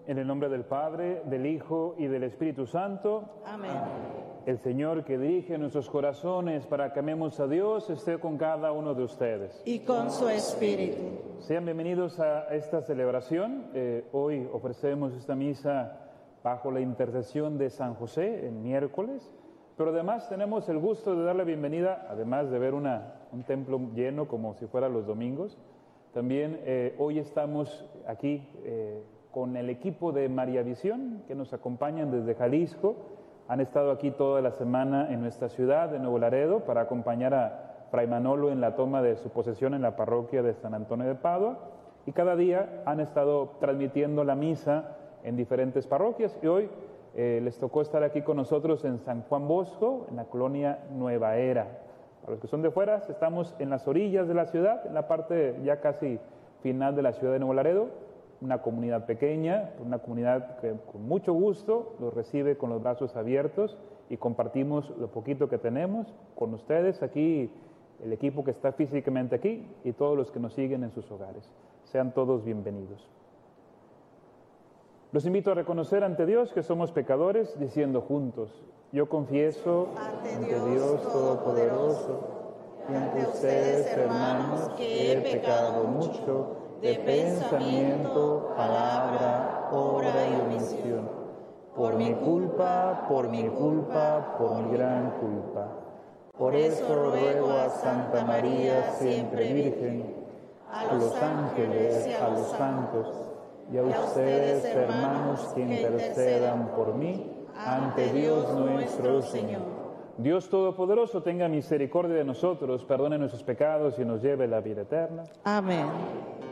En el nombre del Padre, del Hijo y del Espíritu Santo. Amén. El Señor que dirige nuestros corazones para que amemos a Dios esté con cada uno de ustedes. Y con su espíritu. Sean bienvenidos a esta celebración. Hoy ofrecemos esta misa bajo la intercesión de San José, en miércoles, pero además tenemos el gusto de dar la bienvenida, además de ver un templo lleno como si fuera los domingos. También hoy estamos aquí con el equipo de María Visión, que nos acompañan desde Jalisco. Han estado aquí toda la semana en nuestra ciudad de Nuevo Laredo para acompañar a Fray Manolo en la toma de su posesión en la parroquia de San Antonio de Padua, y cada día han estado transmitiendo la misa en diferentes parroquias, y hoy les tocó estar aquí con nosotros en San Juan Bosco, en la colonia Nueva Era. Para los que son de fuera, estamos en las orillas de la ciudad, en la parte ya casi final de la ciudad de Nuevo Laredo, una comunidad pequeña, una comunidad que con mucho gusto los recibe con los brazos abiertos y compartimos lo poquito que tenemos con ustedes aquí, el equipo que está físicamente aquí y todos los que nos siguen en sus hogares. Sean todos bienvenidos. Los invito a reconocer ante Dios que somos pecadores, diciendo juntos: yo confieso ante Dios Todopoderoso y ante ustedes, hermanos, que he pecado mucho de pensamiento, palabra, obra y omisión, por mi culpa, por mi gran culpa. Por eso ruego a Santa María, siempre Virgen, a los ángeles, a los santos, y a ustedes, hermanos, que intercedan por mí ante Dios nuestro Señor. Dios Todopoderoso tenga misericordia de nosotros, perdone nuestros pecados y nos lleve a la vida eterna. Amén.